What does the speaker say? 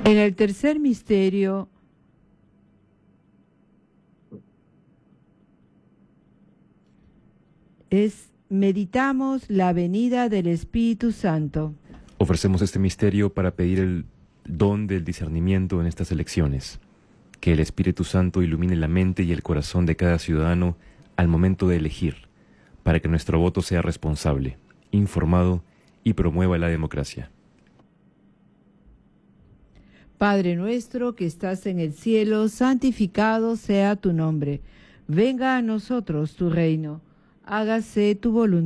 En el tercer misterio, meditamos la venida del Espíritu Santo. Ofrecemos este misterio para pedir el don del discernimiento en estas elecciones. Que el Espíritu Santo ilumine la mente y el corazón de cada ciudadano al momento de elegir, para que nuestro voto sea responsable, informado y promueva la democracia. Padre nuestro que estás en el cielo, santificado sea tu nombre. Venga a nosotros tu reino. Hágase tu voluntad